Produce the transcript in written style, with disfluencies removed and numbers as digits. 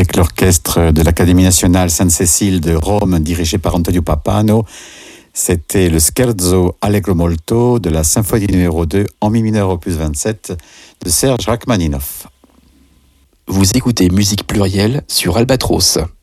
avec l'orchestre de l'Académie nationale Sainte-Cécile de Rome, dirigé par Antonio Pappano. C'était le Scherzo Allegro Molto de la symphonie numéro 2 en mi mineur opus 27 de Serge Rachmaninoff. Vous écoutez Musique Plurielle sur Albatros.